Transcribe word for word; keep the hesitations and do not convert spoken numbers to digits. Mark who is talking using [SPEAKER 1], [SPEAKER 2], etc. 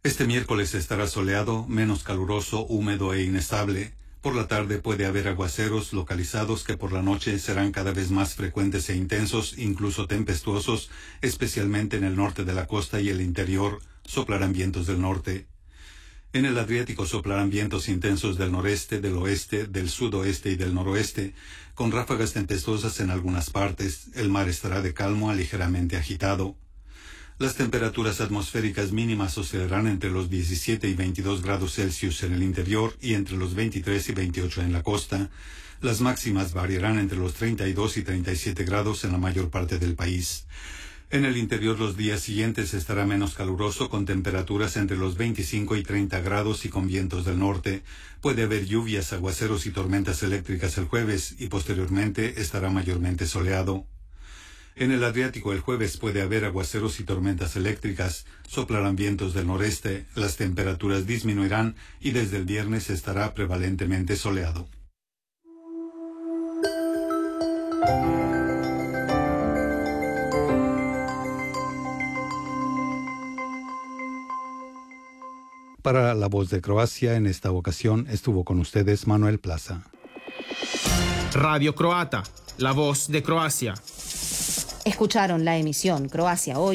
[SPEAKER 1] Este miércoles estará soleado, menos caluroso, húmedo e inestable. Por la tarde puede haber aguaceros localizados que por la noche serán cada vez más frecuentes e intensos, incluso tempestuosos, especialmente en el norte de la costa y el interior. Soplarán vientos del norte. En el Adriático soplarán vientos intensos del noreste, del oeste, del sudoeste y del noroeste, con ráfagas tempestuosas en algunas partes. El mar estará de calmo a ligeramente agitado. Las temperaturas atmosféricas mínimas oscilarán entre los diecisiete y veintidós grados Celsius en el interior y entre los veintitrés y veintiocho en la costa. Las máximas variarán entre los treinta y dos y treinta y siete grados en la mayor parte del país. En el interior los días siguientes estará menos caluroso, con temperaturas entre los veinticinco y treinta grados y con vientos del norte. Puede haber lluvias, aguaceros y tormentas eléctricas el jueves y posteriormente estará mayormente soleado. En el Adriático el jueves puede haber aguaceros y tormentas eléctricas, soplarán vientos del noreste, las temperaturas disminuirán y desde el viernes estará prevalentemente soleado. Para La Voz de Croacia, en esta ocasión estuvo con ustedes Manuel Plaza.
[SPEAKER 2] Radio Croata, La Voz de Croacia.
[SPEAKER 3] Escucharon la emisión Croacia Hoy